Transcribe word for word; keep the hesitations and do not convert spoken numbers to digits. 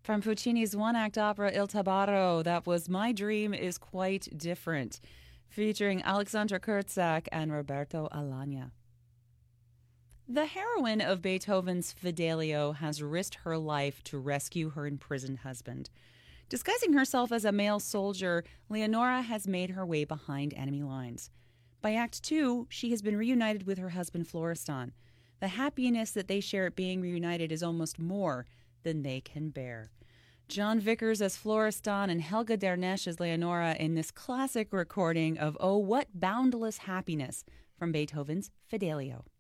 From Puccini's one-act opera Il Tabarro, that was My Dream is Quite Different, featuring Alexandra Kurtzak and Roberto Alagna. The heroine of Beethoven's Fidelio has risked her life to rescue her imprisoned husband. Disguising herself as a male soldier, Leonora has made her way behind enemy lines. By Act Two, she has been reunited with her husband Florestan. The happiness that they share at being reunited is almost more than they can bear. John Vickers as Florestan and Helga Dernesch as Leonora in this classic recording of Oh, What Boundless Happiness from Beethoven's Fidelio.